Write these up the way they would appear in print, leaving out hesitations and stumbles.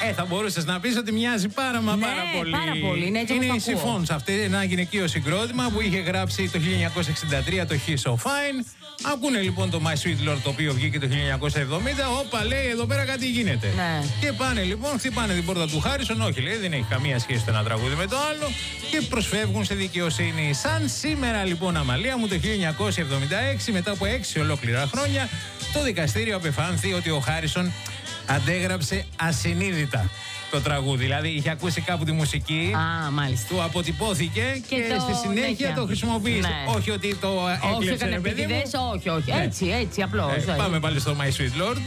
Θα μπορούσες να πεις ότι μοιάζει πάρα πολύ. Πάρα πολύ. Είναι η Siphons, αυτή ένα γυναικείο συγκρότημα που είχε γράψει το 1963 το He's So Fine. Ακούνε λοιπόν το My Sweet Lord, το οποίο βγήκε το 1970. Όπα, λέει, εδώ πέρα κάτι γίνεται. Ναι. Και πάνε λοιπόν, χτυπάνε την πόρτα του Χάρισον. Όχι, λέει, δεν έχει καμία σχέση το ένα τραγούδι με το άλλο. Και προσφεύγουν σε δικαιοσύνη. Σαν σήμερα λοιπόν, Αμαλία μου, το 1976, μετά από 6 ολόκληρα χρόνια, το δικαστήριο απεφάνθη ότι ο Χάρισον αντέγραψε ασυνείδητα το τραγούδι. Δηλαδή είχε ακούσει κάπου τη μουσική, του αποτυπώθηκε και στη συνέχεια το χρησιμοποίησε. Ναι. Όχι ότι το έκλεψε, ρε παιδί μου. Όχι. Ναι. Έτσι απλώς. Πάμε πάλι στο My Sweet Lord.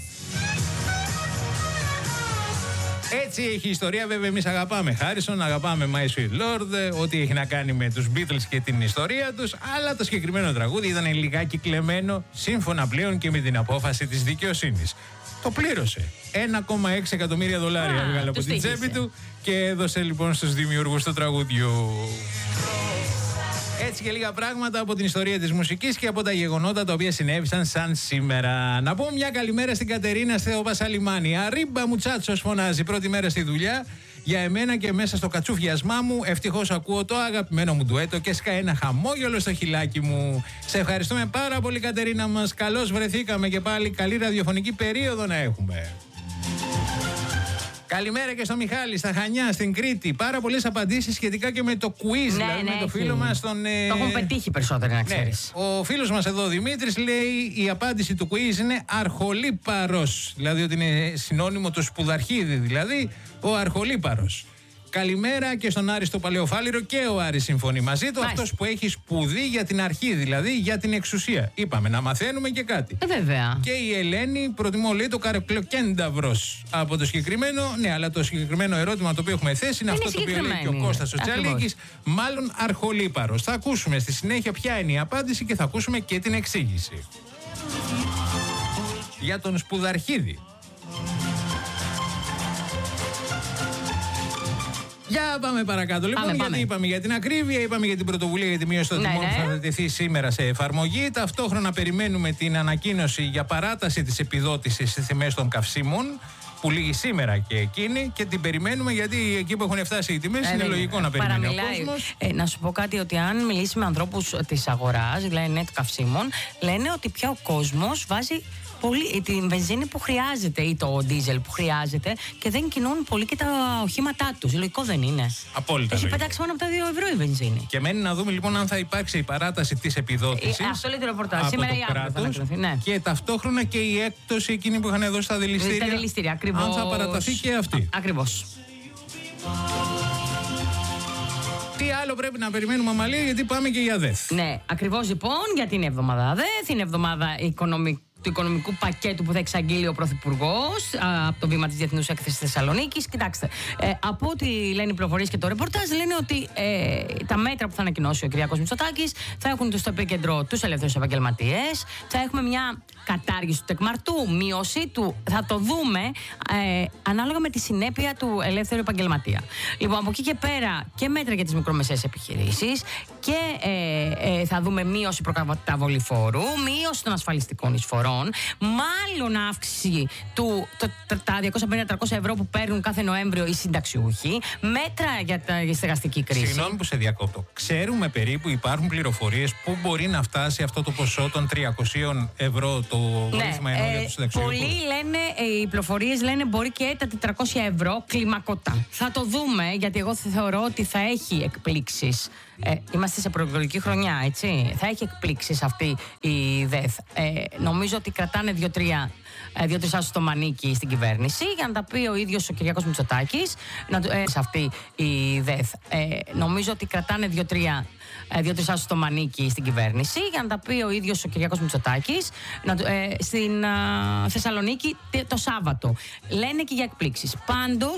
Έτσι έχει η ιστορία. Βέβαια, εμείς αγαπάμε Χάρισον, αγαπάμε My Sweet Lord, ό,τι έχει να κάνει με τους Beatles και την ιστορία τους. Αλλά το συγκεκριμένο τραγούδι ήταν λιγάκι κλεμμένο, σύμφωνα πλέον και με την απόφαση της δικαιοσύνης. Το πλήρωσε. 1,6 εκατομμύρια δολάρια έβγαλε από την τσέπη του και έδωσε λοιπόν στους δημιουργούς του τραγουδιού. Έτσι και λίγα πράγματα από την ιστορία της μουσικής και από τα γεγονότα τα οποία συνέβησαν σαν σήμερα. Να πω μια καλημέρα στην Κατερίνα Θεοπασαλιμάνη. Αρίμπα μουτσάτσος φωνάζει, πρώτη μέρα στη δουλειά. Για εμένα και μέσα στο κατσούφιασμά μου, ευτυχώς ακούω το αγαπημένο μου ντουέτο και σκάει ένα χαμόγελο στο χιλάκι μου. Σε ευχαριστούμε πάρα πολύ, Κατερίνα μας. Καλώς βρεθήκαμε και πάλι. Καλή ραδιοφωνική περίοδο να έχουμε. Καλημέρα και στο Μιχάλη, στα Χανιά, στην Κρήτη. Πάρα πολλές απαντήσεις σχετικά και με το quiz, δηλαδή με το φίλο μας τον. Το έχουν πετύχει περισσότερο, να ξέρεις. Ναι. Ο φίλος μας εδώ, Δημήτρης, λέει η απάντηση του quiz είναι αρχολίπαρος. Δηλαδή ότι είναι συνώνυμο του σπουδαρχίδι, δηλαδή ο αρχολίπαρος. Καλημέρα και στον Άρη στο Παλαιοφάλιρο, και ο Άρης συμφωνεί μαζί του. Αυτός που έχει σπουδή για την αρχή, δηλαδή για την εξουσία. Είπαμε να μαθαίνουμε και κάτι. Βέβαια. Και η Ελένη προτιμώ, λέει, το καρεκλοκένταυρος από το συγκεκριμένο. Ναι, αλλά το συγκεκριμένο ερώτημα το οποίο έχουμε θέσει είναι αυτό το οποίο λέει και ο Κώστας ο Τσαλίκης. Μάλλον αρχολίπαρος. Θα ακούσουμε στη συνέχεια ποια είναι η απάντηση και θα ακούσουμε και την εξήγηση. Για τον σπουδαρχίδη. Για πάμε παρακάτω. Λοιπόν, γιατί είπαμε για την ακρίβεια, είπαμε για την πρωτοβουλία για τη μείωση των τιμών που θα τεθεί σήμερα σε εφαρμογή. Ταυτόχρονα περιμένουμε την ανακοίνωση για παράταση της επιδότησης στις τιμές των καυσίμων, που λύγει σήμερα και εκείνη, και την περιμένουμε γιατί εκεί που έχουν φτάσει οι τιμές είναι λογικό να περιμένει ο κόσμος. Να σου πω κάτι, ότι αν μιλήσει με ανθρώπους της αγοράς, δηλαδή net καυσίμων, λένε ότι πια ο κόσμος βάζει πολύ την βενζίνη που χρειάζεται ή το ντίζελ που χρειάζεται και δεν κινούν πολύ και τα οχήματά τους. Λογικό δεν είναι? Απόλυτα. Έχει πετάξει μόνο από τα 2 ευρώ η βενζίνη. Και μένει να δούμε λοιπόν αν θα υπάρξει η παράταση της επιδότησης. Αυτό λέει το ρεπορτάζ. Σήμερα ή αύριο. Ναι. Και ταυτόχρονα και η έκπτωση εκείνη που είχαν δώσει στα δηληστήρια. Τα δηληστήρια, ακριβώς. Αν θα παραταθεί και αυτή. Ακριβώς. Τι άλλο πρέπει να περιμένουμε, Αμαλία, γιατί πάμε και για ΔΕΘ. Ναι, ακριβώς λοιπόν, γιατί είναι εβδομάδα ΔΕΘ, είναι εβδομάδα του οικονομικού πακέτου που θα εξαγγείλει ο Πρωθυπουργός από το βήμα της Διεθνούς Έκθεσης Θεσσαλονίκης. Κοιτάξτε, από ό,τι λένε οι πληροφορίες και το ρεπορτάζ, λένε ότι τα μέτρα που θα ανακοινώσει ο κ. Μητσοτάκης θα έχουν στο επίκεντρο τους ελεύθερους επαγγελματίες, θα έχουμε μια κατάργηση του τεκμαρτού, μείωση του, θα το δούμε ανάλογα με τη συνέπεια του ελεύθερου επαγγελματία. Λοιπόν, από εκεί και πέρα και μέτρα για τις μικρομεσαίες επιχειρήσεις και θα δούμε μείωση προκαταβολή φόρου, μείωση των ασφαλιστικών εισφορών, μάλλον αύξηση τα 250-300 ευρώ που παίρνουν κάθε Νοέμβριο οι συνταξιούχοι, μέτρα για τη στεγαστική κρίση. Συγγνώμη που σε διακόπτω. Ξέρουμε περίπου, υπάρχουν πληροφορίες πού μπορεί να φτάσει αυτό το ποσό των 300 ευρώ το βοήθημα για τους συνταξιούχους? Πολλοί λένε, οι πληροφορίες λένε μπορεί και τα 400 ευρώ κλιμακωτά. Θα το δούμε, γιατί εγώ θεωρώ ότι θα έχει εκπλήξεις. Είμαστε σε προεκλογική χρονιά, έτσι. Θα έχει εκπλήξεις αυτή η ΔΕΘ. Νομίζω ότι κρατάνε 2-3 άσους στο μανίκι στην κυβέρνηση για να τα πει ο ίδιος ο Κυριάκος Μητσοτάκης σε αυτή η ΔΕΘ. Νομίζω ότι κρατάνε 2-3 άσους στο μανίκι στην κυβέρνηση για να τα πει ο ίδιος ο Κυριάκος Μητσοτάκης στην Θεσσαλονίκη το Σάββατο. Λένε και για εκπλήξεις. Πάντως